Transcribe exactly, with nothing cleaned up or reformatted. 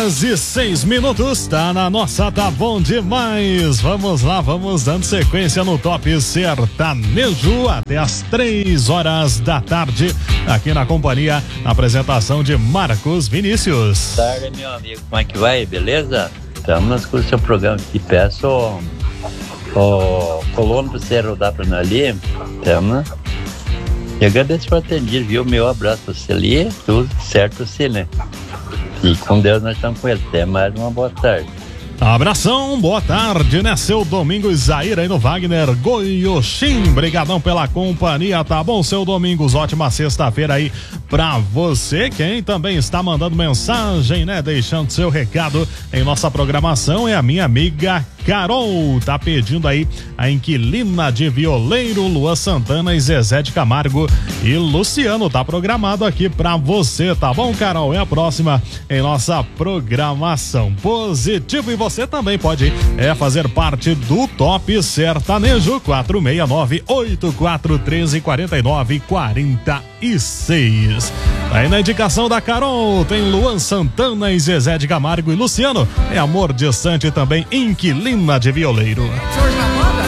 horas e seis minutos, tá na nossa, tá bom demais. Vamos lá, vamos dando sequência no Top Sertanejo até as três horas da tarde, aqui na companhia, na apresentação de Marcos Vinícius. Boa tarde, meu amigo, como é que vai? Beleza? Estamos nas coisas do seu programa e peço o, o colono pra você rodar pra nós ali. Estamos, né? E agradeço por atender, viu? Meu abraço pra você ali, tudo certo assim, né? E com Deus nós estamos com ele. Até mais, uma boa tarde. Abração, boa tarde, né? Seu Domingos Zair aí no Wagner Goioshin. Brigadão pela companhia, tá bom, seu Domingos? Ótima sexta-feira aí pra você. Quem também está mandando mensagem, né? Deixando seu recado em nossa programação é a minha amiga Carol. Tá pedindo aí a inquilina de Violeiro, Luan Santana e Zezé de Camargo e Luciano. Tá programado aqui pra você, tá bom, Carol? É a próxima em nossa programação. Positivo, e você também pode é, fazer parte do Top Sertanejo. Quatro seis nove, oito quatro um três, quatro nove quatro seis. Aí na indicação da Carol tem Luan Santana e Zezé de Camargo e Luciano. É Amor Distante também, inquilina de Violeiro.